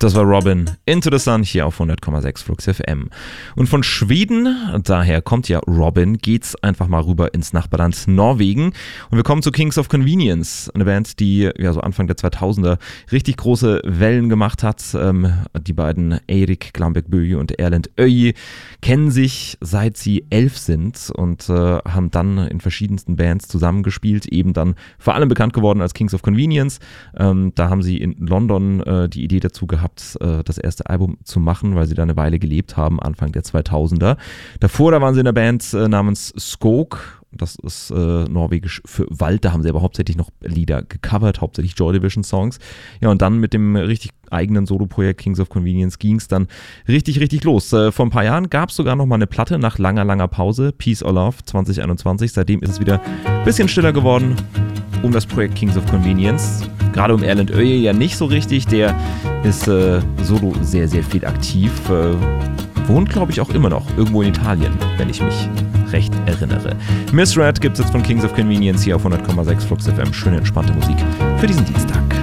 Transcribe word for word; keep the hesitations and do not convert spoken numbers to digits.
Das war Robin, Into the Sun, hier auf hundert Komma sechs Flux F M. Und von Schweden, daher kommt ja Robin, geht's einfach mal rüber ins Nachbarland Norwegen. Und wir kommen zu Kings of Convenience, eine Band, die ja so Anfang der zweitausender richtig große Wellen gemacht hat. Ähm, die beiden Eirik Glambek-Bøye und Erlend Øye kennen sich, seit sie elf sind und äh, haben dann in verschiedensten Bands zusammengespielt, eben dann vor allem bekannt geworden als Kings of Convenience. Ähm, da haben sie in London äh, die Idee dazu gehabt, das erste Album zu machen, weil sie da eine Weile gelebt haben, Anfang der zweitausender. Davor, da waren sie in einer Band äh, namens Skog. Das ist äh, norwegisch für Wald. Da haben sie aber hauptsächlich noch Lieder gecovert, hauptsächlich Joy Division Songs. Ja, und dann mit dem richtig eigenen Soloprojekt Kings of Convenience ging es dann richtig, richtig los. Äh, vor ein paar Jahren gab es sogar noch mal eine Platte nach langer, langer Pause, Peace or Love zwanzig einundzwanzig. Seitdem ist es wieder ein bisschen stiller geworden um das Projekt Kings of Convenience. Gerade um Erlend Øye ja nicht so richtig. Der ist äh, solo sehr, sehr viel aktiv. Äh, wohnt, glaube ich, auch immer noch irgendwo in Italien, wenn ich mich recht erinnere. Miss Red gibt es jetzt von Kings of Convenience hier auf hundert Komma sechs Flux F M. Schöne, entspannte Musik für diesen Dienstag.